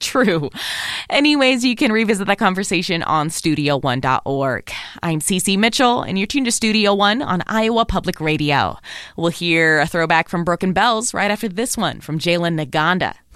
True. Anyways, you can revisit that conversation on studio1.org. I'm Cece Mitchell, and you're tuned to Studio One on Iowa Public Radio. We'll hear a throwback from Broken Bells right after this one from Jalen Naganda.